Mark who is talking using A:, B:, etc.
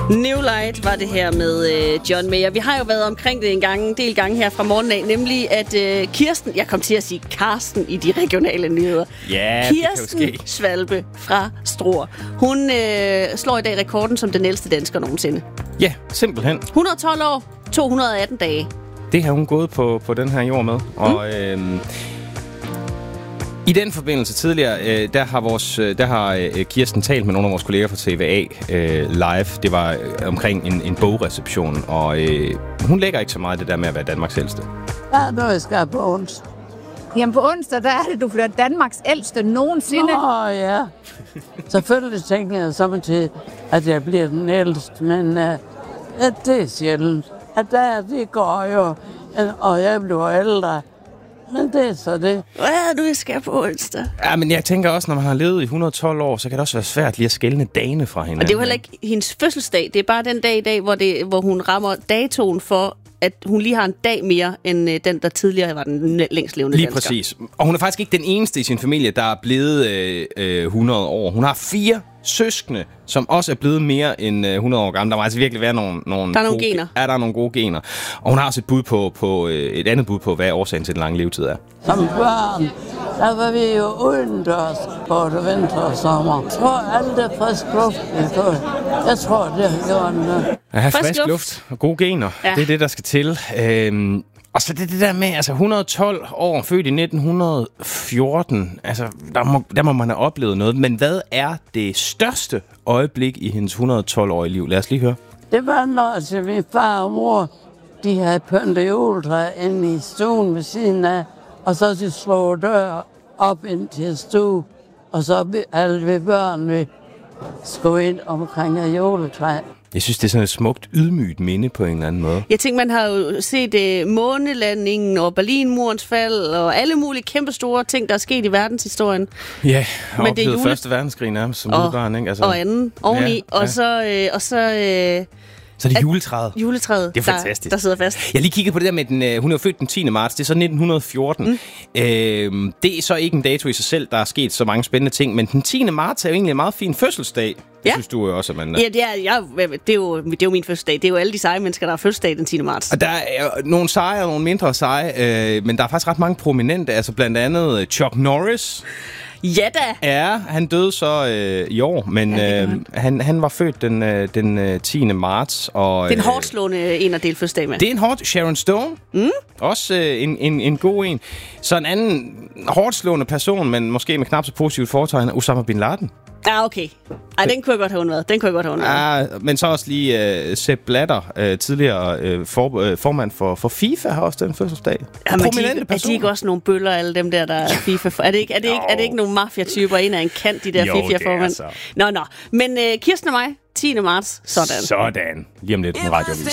A: New Light var det her med John Mayer. Vi har jo været omkring det en del gange her fra morgenen af, nemlig at Kirsten, jeg kom til at sige Karsten i de regionale nyheder.
B: Ja,
A: Kirsten
B: det kan jo ske.
A: Svalbe fra Struer. Hun slår i dag rekorden som den ældste dansker nogensinde.
B: Ja, simpelthen.
A: 112 år, 218 dage.
B: Det har hun gået på den her jord med. Og i den forbindelse tidligere, der har Kirsten talt med nogle af vores kolleger fra TVA live. Det var omkring en bogreception, og hun lægger ikke så meget det der med at være Danmarks ældste.
C: Hvad er noget, jeg skal på onsdag?
D: Jamen på onsdag, der er det, du bliver Danmarks ældste nogensinde.
C: Ja. Selvfølgelig tænker jeg så til, at jeg bliver den ældste, men det er sjældent. At det går jo, og jeg bliver ældre. Men det er så det.
A: Hvad er du, jeg skal på onsdag?
B: Ja, men jeg tænker også, når man har levet i 112 år, så kan det også være svært lige at skelne dagene fra hinanden.
A: Og det er jo heller ikke hendes fødselsdag. Det er bare den dag i dag, hvor hun rammer datoen for, at hun lige har en dag mere, end den, der tidligere var den længst levende
B: lige
A: dansker.
B: præcis. Og hun er faktisk ikke den eneste i sin familie, der er blevet 100 år. Hun har 4 søskende, som også er blevet mere end 100 år gamle. Der må altså virkelig være nogle
A: der er nogle gener.
B: Ja, der er nogle gode gener. Og hun har også et andet bud på, hvad årsagen til den lange levetid er.
C: Som børn, der var vi jo udendørs både vinter og sommer. Jeg tror, alt det frisk luft, jeg tror, det har gjort noget.
B: At have frisk luft og gode gener, ja. Det er det, der skal til. Og så det der med, altså 112 år, født i 1914, altså der må man have oplevet noget. Men hvad er det største øjeblik i hendes 112-årige liv? Lad os lige høre.
C: Det var, når min far og mor, de havde pyntet juletræ inde i stuen ved siden af, og så de slog dør op ind til stue, og så alle vi børn, vi skulle ind omkring juletræ.
B: Jeg synes, det er sådan et smukt, ydmygt minde på en eller anden måde.
A: Jeg tænker, man har jo set månelandingen og Berlinmurens fald og alle mulige kæmpestore ting, der er sket i verdenshistorien.
B: Ja, og
A: men det er
B: første verdenskrig nærmest som lille barn, ikke? Altså,
A: og anden oveni. Ja,
B: så er det juletræet.
A: Juletræet,
B: det er fantastisk.
A: Der sidder fast.
B: Jeg lige kigget på det der med, hun er født den 10. marts, det er så 1914. Det er så ikke en dato i sig selv, der er sket så mange spændende ting, men den 10. marts er jo egentlig en meget fin fødselsdag. Det synes du jo også, Amanda.
A: Ja, det er jo min fødselsdag. Det er jo alle de seje mennesker, der har fødselsdag den 10. marts.
B: Og der er nogle seje og nogle mindre seje, men der er faktisk ret mange prominente, altså blandt andet Chuck Norris.
A: Ja da!
B: Ja, han døde så i år, men han var født den 10. marts. Og,
A: det er en hårdt slående en at dele fødselsdag med.
B: Det er en hårdt. Sharon Stone. Også en god en. Så en anden hårdt slående person, men måske med knap så positivt foretegn, Osama Bin Laden.
A: Ja, okay. Ej, den kunne jeg godt have undværet.
B: Ja, men så også lige Sepp Blatter, tidligere formand for FIFA, har også den fødselsdag.
A: Ja, er de ikke også nogle bøller, alle dem der er FIFA? Er det ikke nogle mafia-typer, en af en kant, de der FIFA-formand? Nå. Men Kirsten og mig, 10. marts, sådan.
B: Lige om lidt en radioavis.